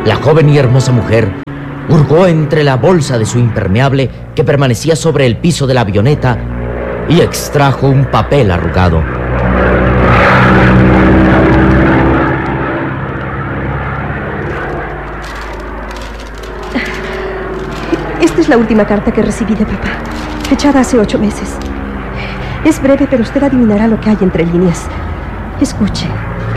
La joven y hermosa mujer hurgó entre la bolsa de su impermeable que permanecía sobre el piso de la avioneta y extrajo un papel arrugado. Esta es la última carta que recibí de papá, fechada hace 8 meses. Es breve, pero usted adivinará lo que hay entre líneas. Escuche.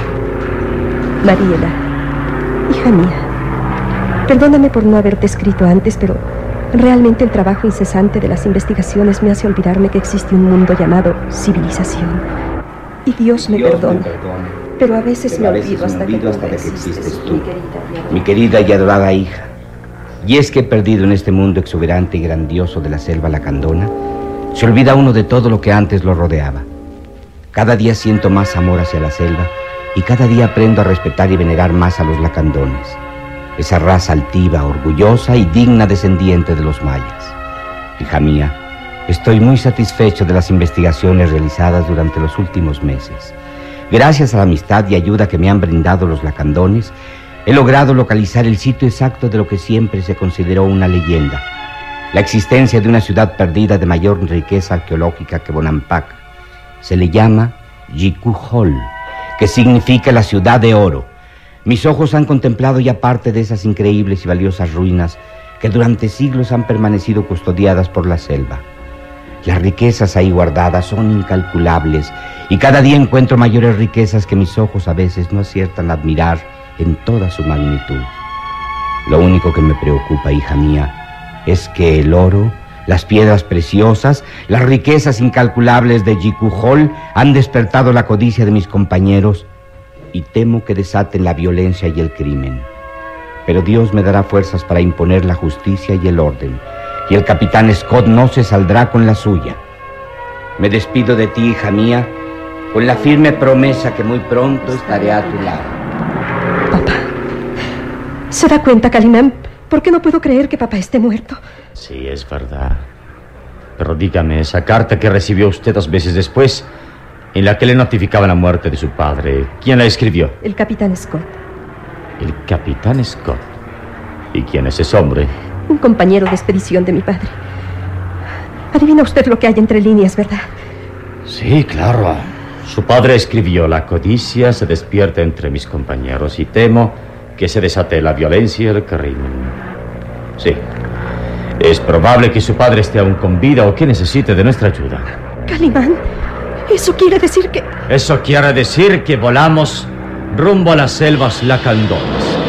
Mariela, hija mía, perdóname por no haberte escrito antes, pero realmente el trabajo incesante de las investigaciones me hace olvidarme que existe un mundo llamado civilización. Y Dios me perdona, pero a veces me olvido hasta que existes tú, mi querida y adorada hija. Y es que perdido en este mundo exuberante y grandioso de la selva lacandona, se olvida uno de todo lo que antes lo rodeaba. Cada día siento más amor hacia la selva y cada día aprendo a respetar y venerar más a los lacandones, esa raza altiva, orgullosa y digna descendiente de los mayas. Hija mía, estoy muy satisfecho de las investigaciones realizadas durante los últimos meses. Gracias a la amistad y ayuda que me han brindado los lacandones, he logrado localizar el sitio exacto de lo que siempre se consideró una leyenda: la existencia de una ciudad perdida de mayor riqueza arqueológica que Bonampak. Se le llama Jikuhol, que significa la ciudad de oro. Mis ojos han contemplado ya parte de esas increíbles y valiosas ruinas que durante siglos han permanecido custodiadas por la selva. Las riquezas ahí guardadas son incalculables y cada día encuentro mayores riquezas que mis ojos a veces no aciertan a admirar en toda su magnitud. Lo único que me preocupa, hija mía, es que el oro, las piedras preciosas, las riquezas incalculables de Jikuhol han despertado la codicia de mis compañeros y temo que desaten la violencia y el crimen. Pero Dios me dará fuerzas para imponer la justicia y el orden, y el capitán Scott no se saldrá con la suya. Me despido de ti, hija mía, con la firme promesa que muy pronto estaré a tu lado. Papá, ¿se da cuenta, Calimán? ¿Por qué no puedo creer que papá esté muerto? Sí, es verdad. Pero dígame, esa carta que recibió usted 2 meses después, en la que le notificaba la muerte de su padre, ¿quién la escribió? El capitán Scott. El capitán Scott. ¿Y quién es ese hombre? Un compañero de expedición de mi padre. Adivina usted lo que hay entre líneas, ¿verdad? Sí, claro. Su padre escribió: la codicia se despierta entre mis compañeros y temo que se desate la violencia y el crimen. Sí. Es probable que su padre esté aún con vida o que necesite de nuestra ayuda. Calimán, eso quiere decir que... Eso quiere decir que volamos rumbo a las selvas lacandonas.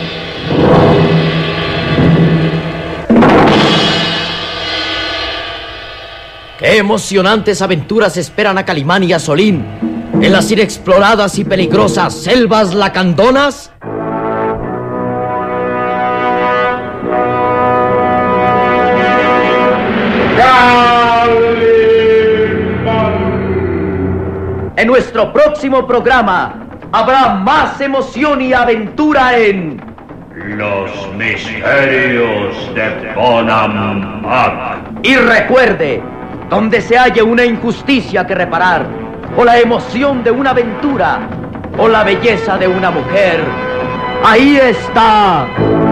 ¡Qué emocionantes aventuras esperan a Calimán y a Solín en las inexploradas y peligrosas selvas lacandonas! En nuestro próximo programa habrá más emoción y aventura en Los misterios de Bonampak. Y recuerde, donde se halle una injusticia que reparar, o la emoción de una aventura, o la belleza de una mujer, ahí está